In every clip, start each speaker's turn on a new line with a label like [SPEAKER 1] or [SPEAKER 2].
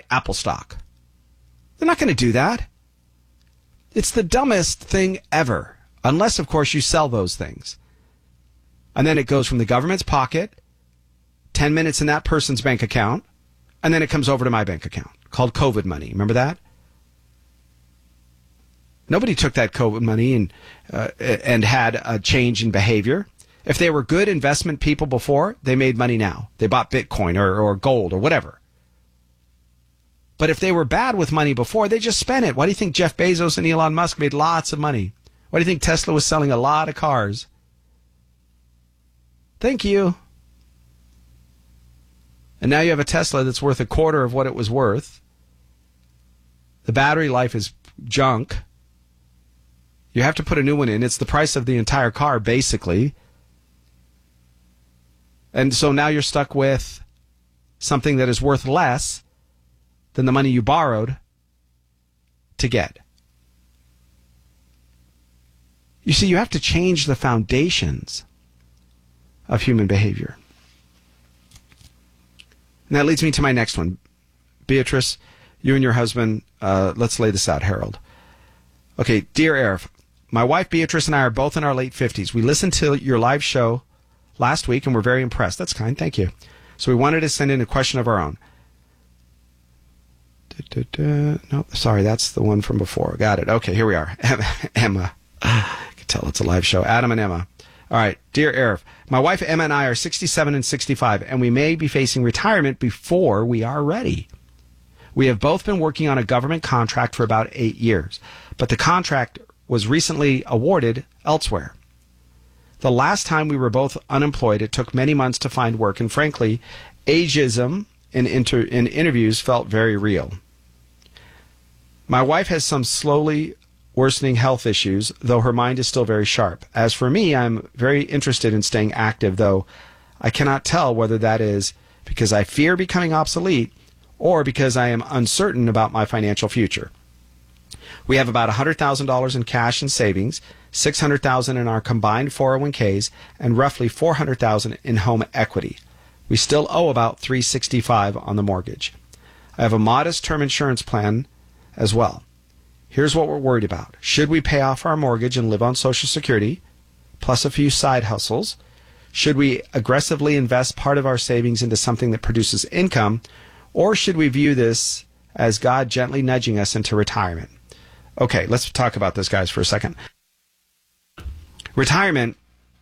[SPEAKER 1] Apple stock. They're not going to do that. It's the dumbest thing ever, unless, of course, you sell those things. And then it goes from the government's pocket, 10 minutes in that person's bank account, and then it comes over to my bank account, called COVID money. Remember that? Nobody took that COVID money and had a change in behavior. If they were good investment people before, they made money now. They bought Bitcoin or gold or whatever. But if they were bad with money before, they just spent it. Why do you think Jeff Bezos and Elon Musk made lots of money? Why do you think Tesla was selling a lot of cars? Thank you. And now you have a Tesla that's worth a quarter of what it was worth. The battery life is junk. You have to put a new one in. It's the price of the entire car, basically. And so now you're stuck with something that is worth less than the money you borrowed to get. You see, you have to change the foundations of human behavior. And that leads me to my next one. Beatrice, you and your husband, let's lay this out, Harold. Okay, dear Arif, my wife Beatrice and I are both in our late 50s. We listened to your live show last week and we're very impressed. That's kind, thank you. So we wanted to send in a question of our own. No, sorry, that's the one from before. Got it. Okay, here we are. Emma. I can tell it's a live show. Adam and Emma. All right. Dear Arif, my wife Emma and I are 67 and 65, and we may be facing retirement before we are ready. We have both been working on a government contract for about 8 years, but the contract was recently awarded elsewhere. The last time we were both unemployed, it took many months to find work, and frankly, ageism in interviews felt very real. My wife has some slowly worsening health issues, though her mind is still very sharp. As for me, I'm very interested in staying active, though I cannot tell whether that is because I fear becoming obsolete or because I am uncertain about my financial future. We have about $100,000 in cash and savings, $600,000 in our combined 401ks, and roughly $400,000 in home equity. We still owe about $365 on the mortgage. I have a modest term insurance plan as well. Here's what we're worried about. Should we pay off our mortgage and live on Social Security, plus a few side hustles? Should we aggressively invest part of our savings into something that produces income? Or should we view this as God gently nudging us into retirement? Okay, let's talk about this, guys, for a second. Retirement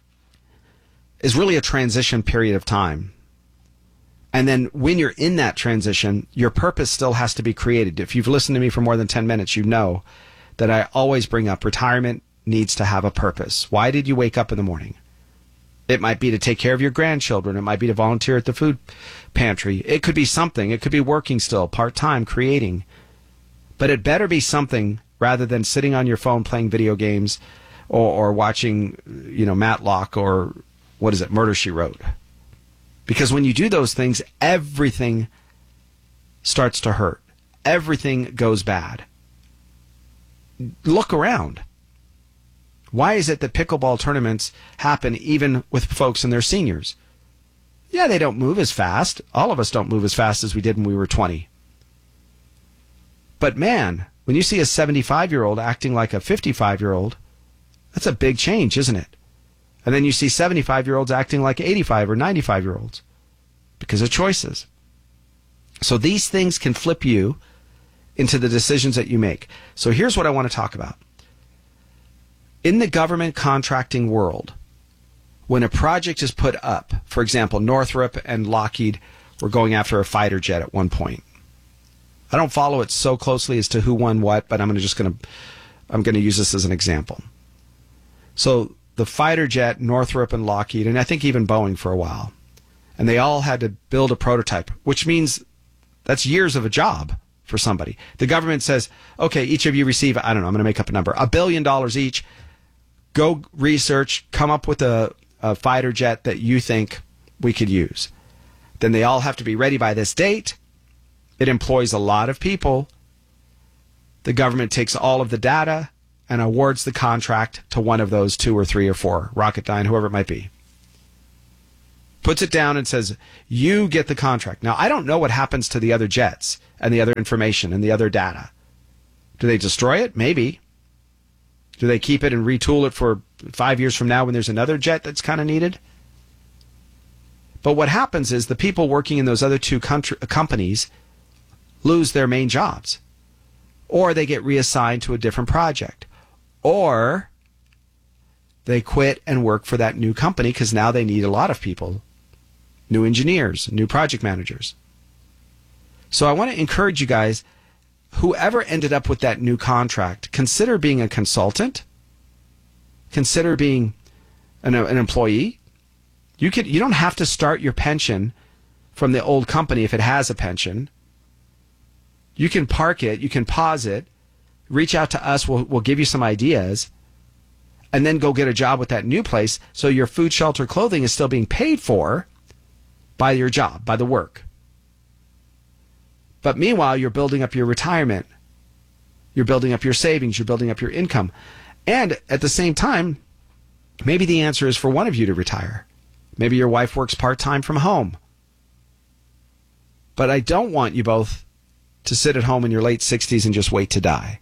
[SPEAKER 1] is really a transition period of time. And then when you're in that transition, your purpose still has to be created. If you've listened to me for more than 10 minutes, you know that I always bring up retirement needs to have a purpose. Why did you wake up in the morning? It might be to take care of your grandchildren. It might be to volunteer at the food pantry. It could be something. It could be working still, part-time, creating. But it better be something rather than sitting on your phone playing video games or watching, Matlock or, Murder, She Wrote. Because when you do those things, everything starts to hurt. Everything goes bad. Look around. Why is it that pickleball tournaments happen even with folks in their seniors? Yeah, they don't move as fast. All of us don't move as fast as we did when we were 20. But man, when you see a 75-year-old acting like a 55-year-old, that's a big change, isn't it? And then you see 75-year-olds acting like 85 or 95-year-olds because of choices. So these things can flip you into the decisions that you make. So here's what I want to talk about. In the government contracting world, when a project is put up, for example, Northrop and Lockheed were going after a fighter jet at one point. I don't follow it so closely as to who won what, but I'm going to use this as an example. So the fighter jet, Northrop and Lockheed, and I think even Boeing for a while, and they all had to build a prototype, which means that's years of a job for somebody. The government says, okay, each of you receive, I don't know, I'm going to make up a number, $1 billion each. Go research, come up with a fighter jet that you think we could use. Then they all have to be ready by this date. It employs a lot of people. The government takes all of the data and awards the contract to one of those 2 or 3 or 4, Rocketdyne, whoever it might be. puts it down and says, you get the contract. Now, I don't know what happens to the other jets and the other information and the other data. Do they destroy it? Maybe. Do they keep it and retool it for 5 years from now when there's another jet that's kind of needed? But what happens is the people working in those other two companies lose their main jobs, or they get reassigned to a different project, or they quit and work for that new company because now they need a lot of people, new engineers, new project managers. So I want to encourage you guys, whoever ended up with that new contract, consider being a consultant, consider being an employee. You don't have to start your pension from the old company if it has a pension. You can park it, you can pause it, reach out to us, we'll give you some ideas, and then go get a job with that new place so your food, shelter, clothing is still being paid for by your job, by the work. But meanwhile, you're building up your retirement. You're building up your savings. You're building up your income. And at the same time, maybe the answer is for one of you to retire. Maybe your wife works part-time from home. But I don't want you both to sit at home in your late 60s and just wait to die.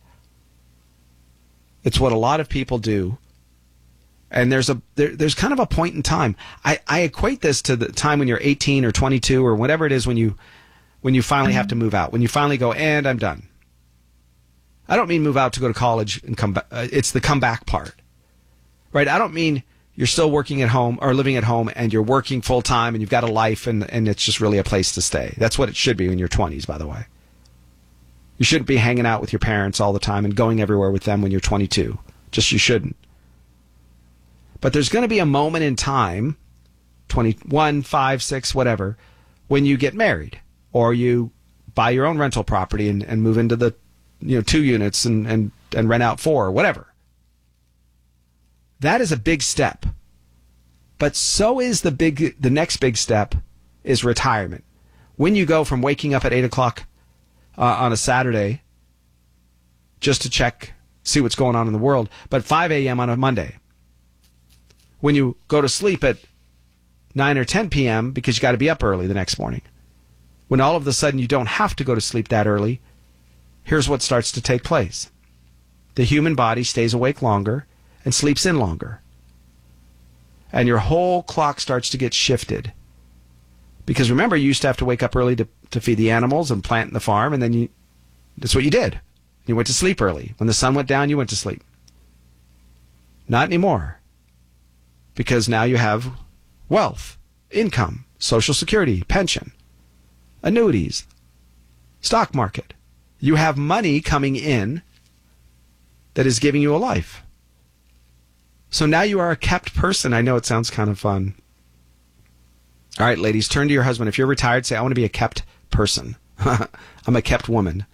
[SPEAKER 1] It's what a lot of people do. And there's kind of a point in time. I equate this to the time when you're 18 or 22 or whatever it is when you finally have to move out, when you finally go, and I'm done. I don't mean move out to go to college and come back. It's the comeback part, right? I don't mean you're still working at home or living at home and you're working full time and you've got a life and it's just really a place to stay. That's what it should be in your 20s, by the way. You shouldn't be hanging out with your parents all the time and going everywhere with them when you're 22. Just you shouldn't. But there's going to be a moment in time, 21, 5, 6, whatever, when you get married or you buy your own rental property and move into the 2 units and rent out 4, whatever. That is a big step. But so is the next big step is retirement. When you go from waking up at 8 o'clock on a Saturday just to check, see what's going on in the world, but 5 a.m. on a Monday. When you go to sleep at 9 or 10 p.m. because you got to be up early the next morning. When all of a sudden you don't have to go to sleep that early, here's what starts to take place. The human body stays awake longer and sleeps in longer. And your whole clock starts to get shifted. Because remember, you used to have to wake up early to feed the animals and plant the farm, and then that's what you did. You went to sleep early. When the sun went down, you went to sleep. Not anymore. Because now you have wealth, income, Social Security, pension, annuities, stock market. You have money coming in that is giving you a life. So now you are a kept person. I know it sounds kind of fun. All right, ladies, turn to your husband. If you're retired, say, I want to be a kept person. I'm a kept woman.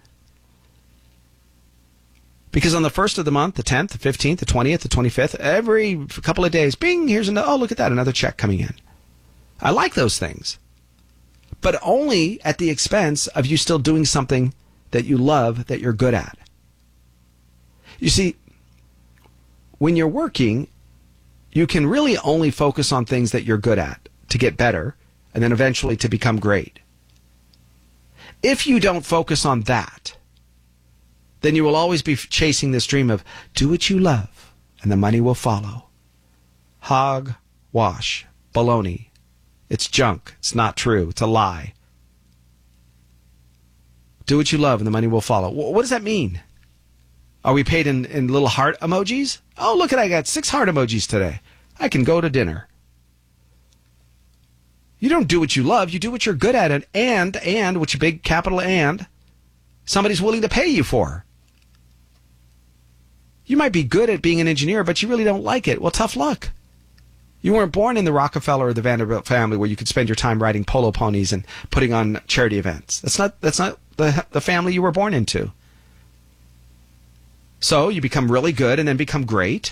[SPEAKER 1] Because on the 1st of the month, the 10th, the 15th, the 20th, the 25th, every couple of days, bing, here's another, oh, look at that, another check coming in. I like those things. But only at the expense of you still doing something that you love, that you're good at. You see, when you're working, you can really only focus on things that you're good at to get better and then eventually to become great. If you don't focus on that, then you will always be chasing this dream of do what you love and the money will follow. Hog, wash, baloney. It's junk. It's not true. It's a lie. Do what you love and the money will follow. What does that mean? Are we paid in little heart emojis? Oh, look at I got 6 heart emojis today. I can go to dinner. You don't do what you love. You do what you're good at. And, which big capital and, somebody's willing to pay you for. You might be good at being an engineer, but you really don't like it. Well, tough luck. You weren't born in the Rockefeller or the Vanderbilt family where you could spend your time riding polo ponies and putting on charity events. That's not the family you were born into. So you become really good and then become great.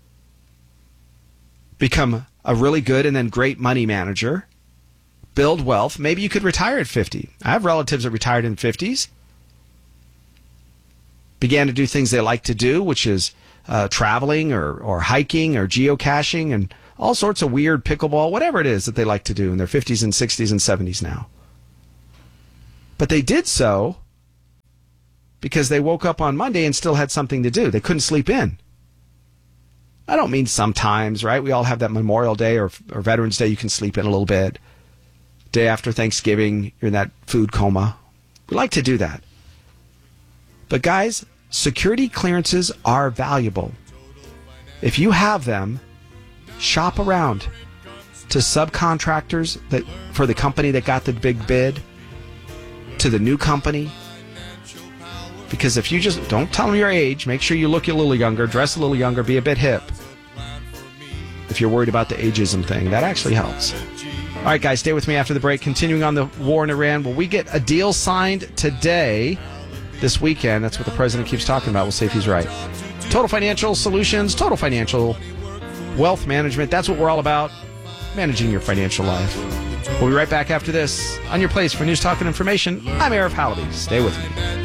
[SPEAKER 1] Become a really good and then great money manager. Build wealth. Maybe you could retire at 50. I have relatives that retired in the 50s. Began to do things they like to do, which is traveling or hiking or geocaching and all sorts of weird pickleball, whatever it is that they like to do in their 50s and 60s and 70s now. But they did so because they woke up on Monday and still had something to do. They couldn't sleep in. I don't mean sometimes, right? We all have that Memorial Day or Veterans Day, you can sleep in a little bit. Day after Thanksgiving, you're in that food coma. We like to do that. But guys, security clearances are valuable. If you have them, shop around to subcontractors for the company that got the big bid, to the new company. Because if you just don't tell them your age, make sure you look a little younger, dress a little younger, be a bit hip. If you're worried about the ageism thing, that actually helps. All right, guys, stay with me after the break. Continuing on the war in Iran, will we get a deal signed today, this weekend? That's what the president keeps talking about. We'll see if he's right. Total Financial Solutions, Total Financial Wealth Management. That's what we're all about, managing your financial life. We'll be right back after this. On your place for news, talk, and information, I'm Arif Halaby. Stay with me.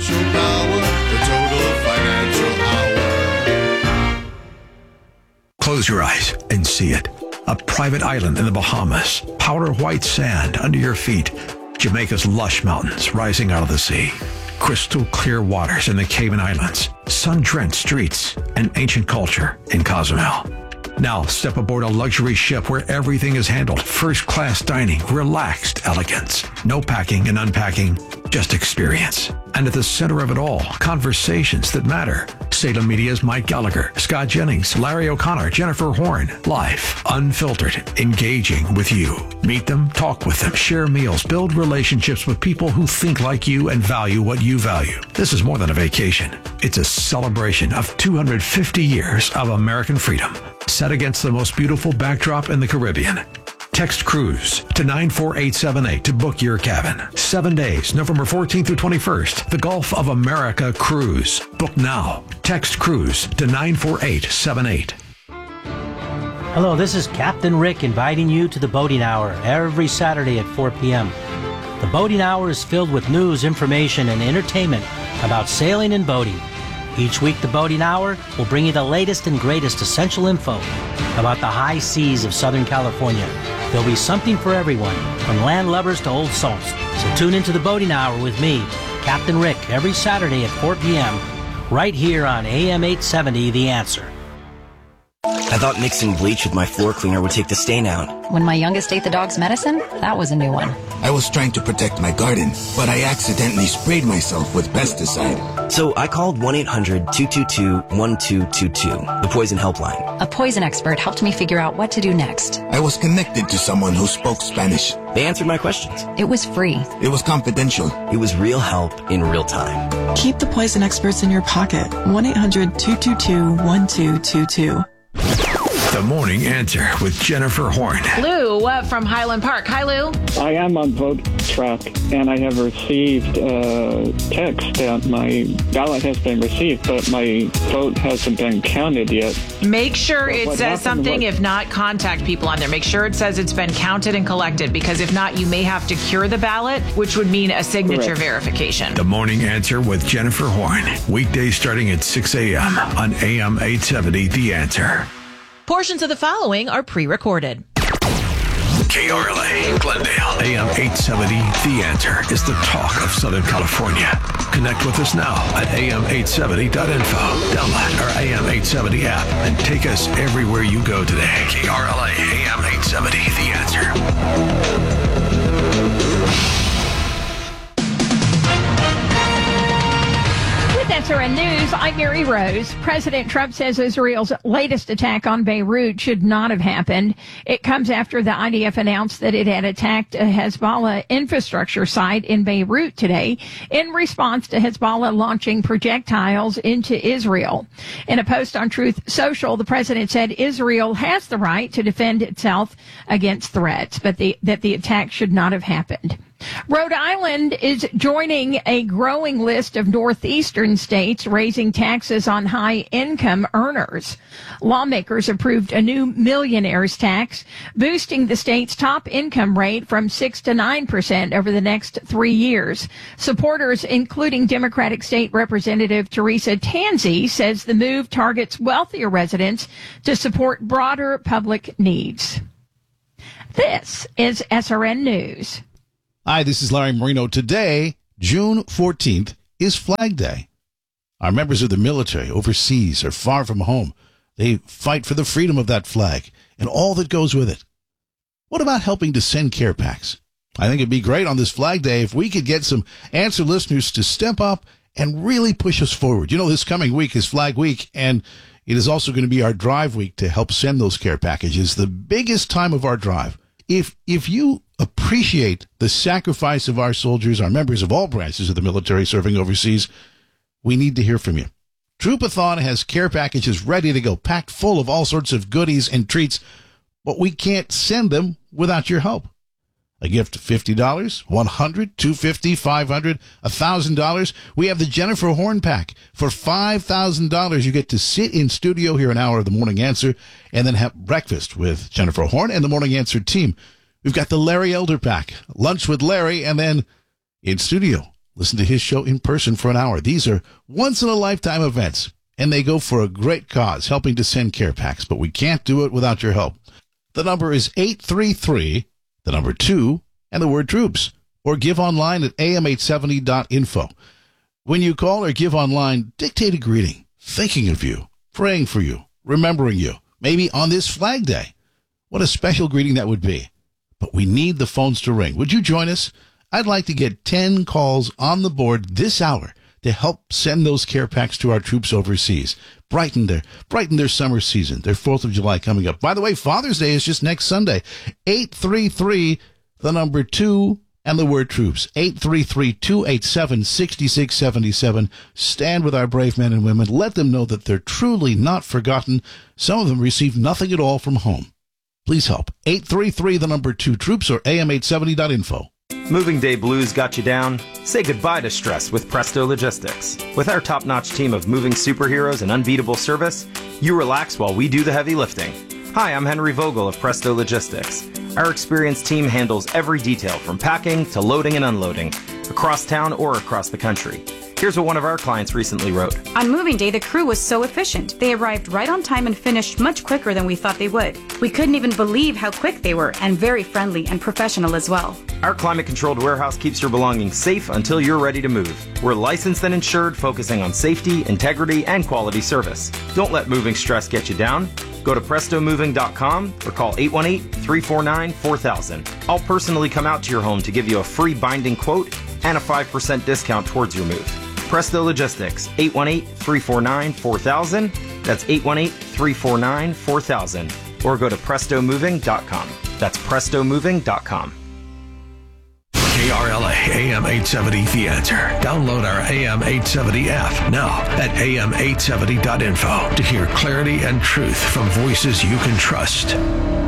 [SPEAKER 2] Close your eyes and see it. A private island in the Bahamas. Powder white sand under your feet. Jamaica's lush mountains rising out of the sea. Crystal clear waters in the Cayman Islands. Sun-drenched streets and ancient culture in Cozumel. Now step aboard a luxury ship where everything is handled. First-class dining, relaxed elegance. No packing and unpacking, just experience. And at the center of it all, conversations that matter. Salem Media's Mike Gallagher, Scott Jennings, Larry O'Connor, Jennifer Horn. Live, unfiltered, engaging with you. Meet them, talk with them, share meals, build relationships with people who think like you and value what you value. This is more than a vacation. It's a celebration of 250 years of American freedom, set against the most beautiful backdrop in the Caribbean. Text cruise to 94878 to book your cabin. 7 days, November 14th through 21st. The Gulf of America Cruise. Book now. Text cruise to 94878.
[SPEAKER 3] Hello, this is Captain Rick inviting you to the Boating Hour every Saturday at 4 p.m. The Boating Hour is filled with news, information, and entertainment about sailing and boating. Each week, the Boating Hour will bring you the latest and greatest essential info about the high seas of Southern California. There'll be something for everyone, from land lovers to old salts. So tune into the Boating Hour with me, Captain Rick, every Saturday at 4 p.m., right here on AM 870, The Answer.
[SPEAKER 4] I thought mixing bleach with my floor cleaner would take the stain out.
[SPEAKER 5] When my youngest ate the dog's medicine, that was a new one.
[SPEAKER 6] I was trying to protect my garden, but I accidentally sprayed myself with pesticide.
[SPEAKER 4] So I called 1-800-222-1222, the poison helpline.
[SPEAKER 5] A poison expert helped me figure out what to do next.
[SPEAKER 6] I was connected to someone who spoke Spanish.
[SPEAKER 4] They answered my questions.
[SPEAKER 5] It was free.
[SPEAKER 6] It was confidential.
[SPEAKER 4] It was real help in real time.
[SPEAKER 7] Keep the poison experts in your pocket. 1-800-222-1222.
[SPEAKER 2] The Morning Answer with Jennifer Horn.
[SPEAKER 8] Lou from Highland Park. Hi, Lou.
[SPEAKER 9] I am on Vote Track, and I have received a text that my ballot has been received, but my vote hasn't been counted yet.
[SPEAKER 8] Make sure it says something. If not, contact people on there. Make sure it says it's been counted and collected, because if not, you may have to cure the ballot, which would mean a signature verification.
[SPEAKER 2] The Morning Answer with Jennifer Horn. Weekdays starting at 6 a.m. on AM 870, The Answer.
[SPEAKER 8] Portions of the following are pre-recorded.
[SPEAKER 2] KRLA, Glendale, AM 870, The Answer is the talk of Southern California. Connect with us now at am870.info. Download our AM 870 app and take us everywhere you go today. KRLA, AM 870, The Answer.
[SPEAKER 10] SRN News, I'm Mary Rose. President Trump says Israel's latest attack on Beirut should not have happened. It comes after the IDF announced that it had attacked a Hezbollah infrastructure site in Beirut today in response to Hezbollah launching projectiles into Israel. In a post on Truth Social, the president said Israel has the right to defend itself against threats, but that the attack should not have happened. Rhode Island is joining a growing list of northeastern states raising taxes on high-income earners. Lawmakers approved a new millionaire's tax, boosting the state's top income rate from 6 to 9% over the next 3 years. Supporters, including Democratic State Representative Teresa Tanzi, says the move targets wealthier residents to support broader public needs. This is SRN News.
[SPEAKER 11] Hi, this is Larry Marino. Today, June 14th, is Flag Day. Our members of the military overseas are far from home. They fight for the freedom of that flag and all that goes with it. What about helping to send care packs? I think it'd be great on this Flag Day if we could get some Answer listeners to step up and really push us forward. You know, this coming week is Flag Week, and it is also going to be our drive week to help send those care packages, the biggest time of our drive. If you appreciate the sacrifice of our soldiers, our members of all branches of the military serving overseas, we need to hear from you. Troopathon has care packages ready to go, packed full of all sorts of goodies and treats, but we can't send them without your help. A gift of $50, $100, $250, $500, $1,000. We have the Jennifer Horn Pack. For $5,000, you get to sit in studio, hear an hour of the Morning Answer, and then have breakfast with Jennifer Horn and the Morning Answer team. We've got the Larry Elder Pack, lunch with Larry, and then in studio, listen to his show in person for an hour. These are once-in-a-lifetime events, and they go for a great cause, helping to send care packs, but we can't do it without your help. The number is 833, the number 2, and the word troops, or give online at am870.info. When you call or give online, dictate a greeting, thinking of you, praying for you, remembering you, maybe on this Flag Day. What a special greeting that would be. But we need the phones to ring. Would you join us? I'd like to get 10 calls on the board this hour to help send those care packs to our troops overseas. Brighten their summer season, their 4th of July coming up. By the way, Father's Day is just next Sunday. 833, the number 2, and the word troops. 833-287-6677. Stand with our brave men and women. Let them know that they're truly not forgotten. Some of them receive nothing at all from home. Please help. 833, the number 2, troops, or am870.info.
[SPEAKER 12] Moving day blues got you down? Say goodbye to stress with Presto Logistics. With our top-notch team of moving superheroes and unbeatable service, you relax while we do the heavy lifting. Hi, I'm Henry Vogel of Presto Logistics. Our experienced team handles every detail from packing to loading and unloading, across town or across the country. Here's what one of our clients recently wrote.
[SPEAKER 13] On moving day, the crew was so efficient. They arrived right on time and finished much quicker than we thought they would. We couldn't even believe how quick they were, and very friendly and professional as well.
[SPEAKER 12] Our climate-controlled warehouse keeps your belongings safe until you're ready to move. We're licensed and insured, focusing on safety, integrity, and quality service. Don't let moving stress get you down. Go to prestomoving.com or call 818-349-4000. I'll personally come out to your home to give you a free binding quote and a 5% discount towards your move. Presto Logistics, 818-349-4000. That's 818-349-4000. Or go to prestomoving.com. That's prestomoving.com.
[SPEAKER 2] KRLA AM 870 The Answer. Download our AM 870 app now at am870.info to hear clarity and truth from voices you can trust.